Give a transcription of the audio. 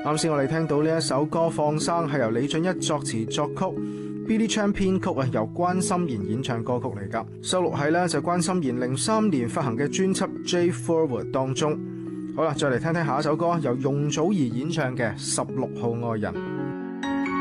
啱先我哋聽到呢一首歌《放生》係由李俊一作詞作曲，Billy Chan 編曲啊，由關心妍演唱歌曲嚟噶，收錄喺呢就關心妍03年發行嘅專輯《J Forward》當中。好啦，再嚟聽聽下一首歌，由容祖兒演唱嘅《16號愛人》。